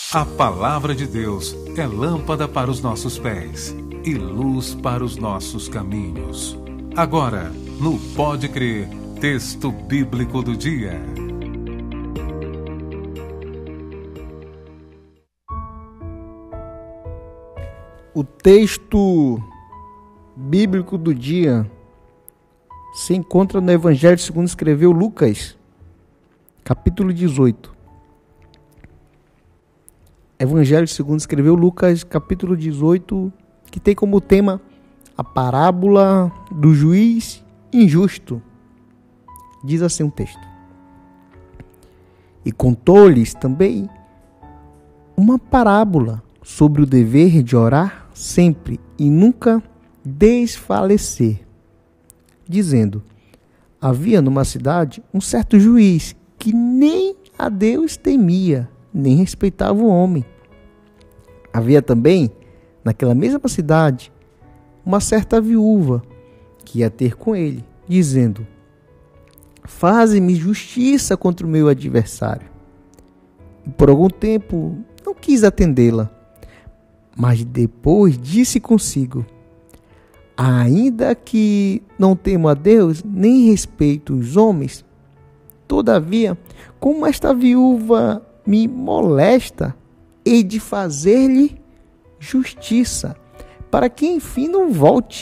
A palavra de Deus é lâmpada para os nossos pés e luz para os nossos caminhos. Agora, no Pode Crer, texto bíblico do dia. O texto bíblico do dia se encontra no Evangelho segundo escreveu Lucas, capítulo 18. Evangelho segundo escreveu Lucas, capítulo 18, que tem como tema a parábola do juiz injusto. Diz assim um texto: E contou-lhes também uma parábola sobre o dever de orar sempre e nunca desfalecer, dizendo: Havia numa cidade um certo juiz que nem a Deus temia, nem respeitava o homem. Havia também, naquela mesma cidade, uma certa viúva que ia ter com ele, dizendo: Faze-me justiça contra o meu adversário. E por algum tempo não quis atendê-la, mas depois disse consigo: Ainda que não temo a Deus, nem respeito os homens, todavia, como esta viúva me molesta, hei de fazer-lhe justiça, para que enfim não volte